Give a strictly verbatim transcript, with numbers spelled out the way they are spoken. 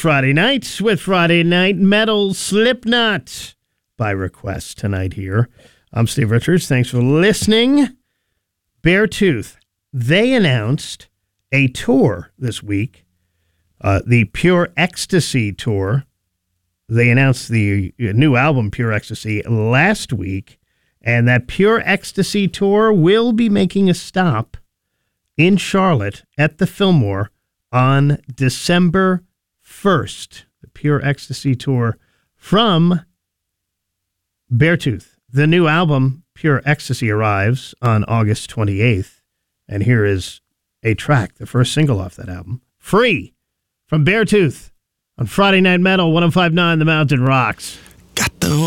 Friday night with Friday Night Metal Slipknot by request tonight here. I'm Steve Richards. Thanks for listening. Beartooth, they announced a tour this week, uh, the Pure Ecstasy Tour. They announced the new album, Pure Ecstasy, last week, and that Pure Ecstasy Tour will be making a stop in Charlotte at the Fillmore on December first. The Pure Ecstasy Tour from Beartooth. The new album, Pure Ecstasy, arrives on August twenty-eighth, and here is a track, the first single off that album, Free, from Beartooth on Friday Night Metal, one oh five point nine The Mountain Rocks. Got the